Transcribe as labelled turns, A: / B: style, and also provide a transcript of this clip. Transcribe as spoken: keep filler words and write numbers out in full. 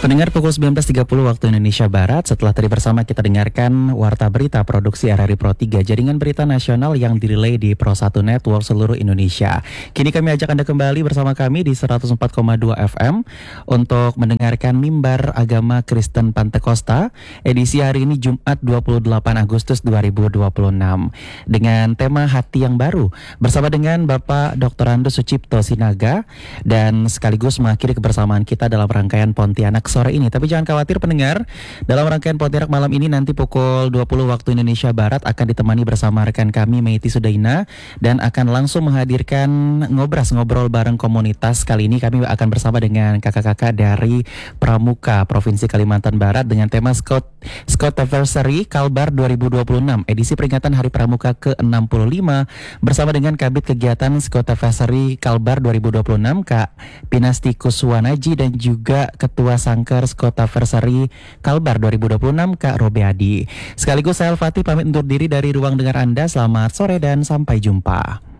A: Pendengar pukul sembilan belas tiga puluh waktu Indonesia Barat. Setelah tadi bersama kita dengarkan Warta Berita Produksi R R I Pro tiga, jaringan berita nasional yang direlay di Pro satu Network seluruh Indonesia. Kini kami ajak Anda kembali bersama kami di seratus empat koma dua F M untuk mendengarkan Mimbar Agama Kristen Pantekosta edisi hari ini Jumat dua puluh delapan Agustus dua ribu dua puluh enam dengan tema Hati yang Baru bersama dengan Bapak doktor Andus Sucipto Sinaga, dan sekaligus mengakhiri kebersamaan kita dalam rangkaian Pontianak sore ini. Tapi jangan khawatir pendengar, dalam rangkaian Pontianak malam ini nanti pukul dua puluh waktu Indonesia Barat akan ditemani bersama rekan kami Meiti Sudaina, dan akan langsung menghadirkan ngobras ngobrol bareng komunitas. Kali ini kami akan bersama dengan kakak-kakak dari Pramuka Provinsi Kalimantan Barat dengan tema Scout Scout Anniversary Kalbar dua ribu dua puluh enam edisi peringatan Hari Pramuka ke enam puluh lima bersama dengan Kabid Kegiatan Scout Anniversary Kalbar dua ribu dua puluh enam Kak Pinasti Kuswanaji, dan juga Ketua Sangker Scout Anniversary Kalbar dua ribu dua puluh enam Kak Robe Adi. Sekaligus saya Al-Fatih pamit undur diri dari ruang dengar Anda. Selamat sore dan sampai jumpa.